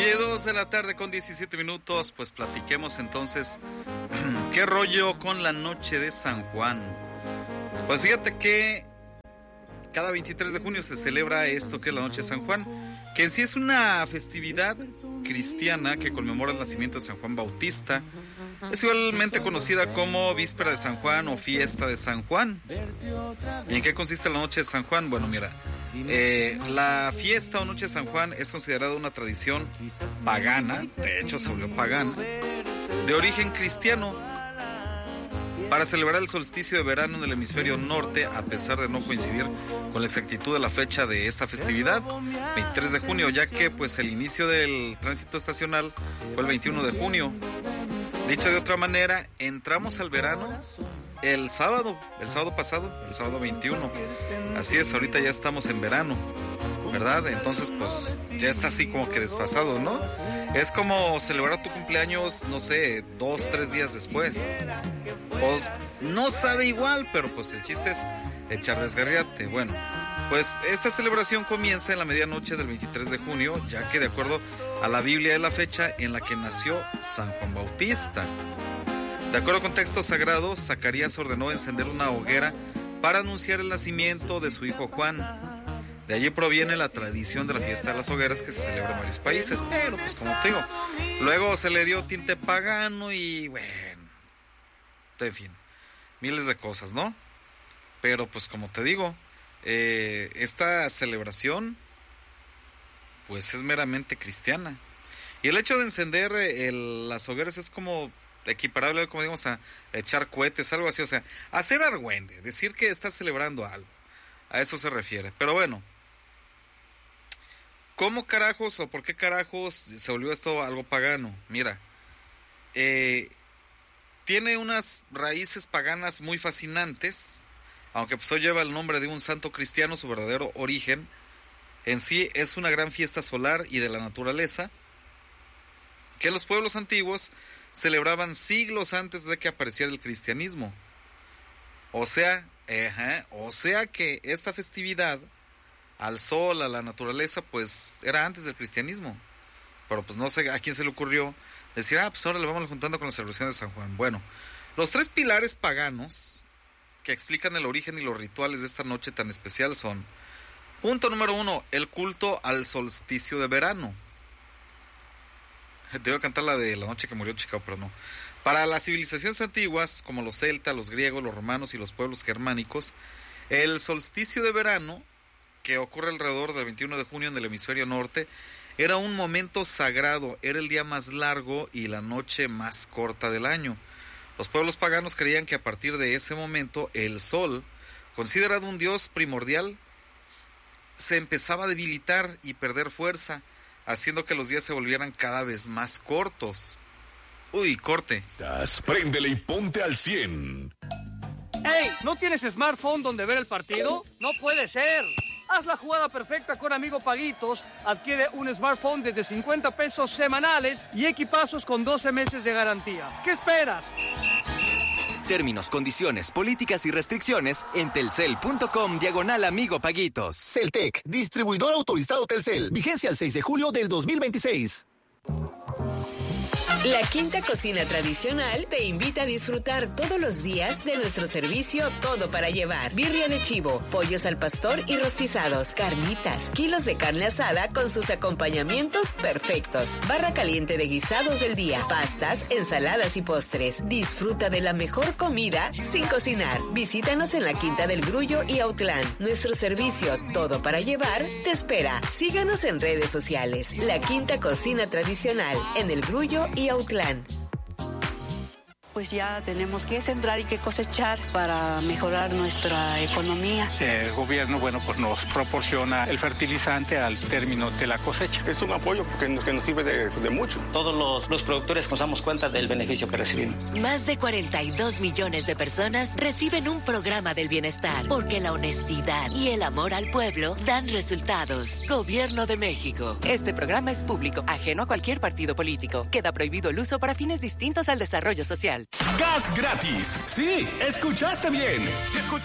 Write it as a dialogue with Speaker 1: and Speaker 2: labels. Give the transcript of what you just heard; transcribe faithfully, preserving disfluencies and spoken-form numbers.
Speaker 1: Oye, dos de la tarde con diecisiete minutos, pues platiquemos entonces qué rollo con la noche de San Juan. Pues fíjate que cada veintitrés de junio se celebra esto que es la noche de San Juan, que en sí es una festividad cristiana que conmemora el nacimiento de San Juan Bautista. Es igualmente conocida como Víspera de San Juan o Fiesta de San Juan. ¿Y en qué consiste la noche de San Juan? Bueno, mira, eh, la fiesta o noche de San Juan es considerada una tradición pagana, de hecho se volvió pagana, de origen cristiano, para celebrar el solsticio de verano en el hemisferio norte, a pesar de no coincidir con la exactitud de la fecha de esta festividad, veintitrés de junio, ya que pues el inicio del tránsito estacional fue el veintiuno de junio. Dicho de otra manera, entramos al verano el sábado, el sábado pasado, el sábado veintiuno. Así es, ahorita ya estamos en verano, ¿verdad? Entonces, pues, ya está así como que desfasado, ¿no? Es como celebrar tu cumpleaños, no sé, dos, tres días después. Pues, no sabe igual, pero pues el chiste es echar desgarriate. Bueno, pues esta celebración comienza en la medianoche del veintitrés de junio, ya que de acuerdo a la Biblia es la fecha en la que nació San Juan Bautista. De acuerdo con textos sagrados, Zacarías ordenó encender una hoguera para anunciar el nacimiento de su hijo Juan. De allí proviene la tradición de la fiesta de las hogueras que se celebra en varios países, pero pues como te digo, luego se le dio tinte pagano y bueno, en fin, miles de cosas, ¿no? Pero pues como te digo, eh, esta celebración pues es meramente cristiana. Y el hecho de encender el, las hogueras es como equiparable, como digamos, a echar cohetes, algo así, o sea, hacer argüende, decir que estás celebrando algo, a eso se refiere. Pero bueno, ¿cómo carajos o por qué carajos se volvió esto algo pagano? Mira, eh, tiene unas raíces paganas muy fascinantes, aunque pues hoy lleva el nombre de un santo cristiano, su verdadero origen en sí es una gran fiesta solar y de la naturaleza, que los pueblos antiguos celebraban siglos antes de que apareciera el cristianismo. O sea, eh, o sea que esta festividad al sol, a la naturaleza, pues era antes del cristianismo. Pero pues no sé a quién se le ocurrió decir, ah, pues ahora le vamos juntando con la celebración de San Juan. Bueno, los tres pilares paganos que explican el origen y los rituales de esta noche tan especial son: punto número uno, el culto al solsticio de verano. Te iba a cantar la de la noche que murió Chicago, pero no. Para las civilizaciones antiguas, como los celtas, los griegos, los romanos y los pueblos germánicos, el solsticio de verano, que ocurre alrededor del veintiuno de junio en el hemisferio norte, era un momento sagrado, era el día más largo y la noche más corta del año. Los pueblos paganos creían que a partir de ese momento, el sol, considerado un dios primordial, se empezaba a debilitar y perder fuerza, haciendo que los días se volvieran cada vez más cortos. Uy, corte.
Speaker 2: Estás, préndele y ponte al cien.
Speaker 3: ¡Ey! ¿No tienes smartphone donde ver el partido? ¡No puede ser! Haz la jugada perfecta con Amigo Paguitos. Adquiere un smartphone desde cincuenta pesos semanales y equipazos con doce meses de garantía. ¿Qué esperas?
Speaker 4: Términos, condiciones, políticas y restricciones en telcel.com diagonal Amigo Paguitos.
Speaker 5: Celtec, distribuidor autorizado Telcel. Vigencia el seis de julio del dos mil veintiséis.
Speaker 6: La Quinta Cocina Tradicional te invita a disfrutar todos los días de nuestro servicio Todo para Llevar. Birria de chivo, pollos al pastor y rostizados, carnitas, kilos de carne asada con sus acompañamientos perfectos, barra caliente de guisados del día, pastas, ensaladas y postres. Disfruta de la mejor comida sin cocinar. Visítanos en la Quinta del Grullo y Autlán. Nuestro servicio Todo para Llevar te espera. Síganos en redes sociales. La Quinta Cocina Tradicional en el Grullo y Autlán.
Speaker 7: Pues ya tenemos que sembrar y que cosechar para mejorar nuestra economía.
Speaker 8: El gobierno, bueno, pues nos proporciona el fertilizante al término de la cosecha.
Speaker 9: Es un apoyo que nos, que nos sirve de, de mucho.
Speaker 10: Todos los, los productores nos damos cuenta del beneficio que recibimos.
Speaker 11: Más de cuarenta y dos millones de personas reciben un programa del bienestar, porque la honestidad y el amor al pueblo dan resultados. Gobierno de México. Este programa es público, ajeno a cualquier partido político. Queda prohibido el uso para fines distintos al desarrollo social.
Speaker 2: Gas gratis. Sí, escuchaste bien.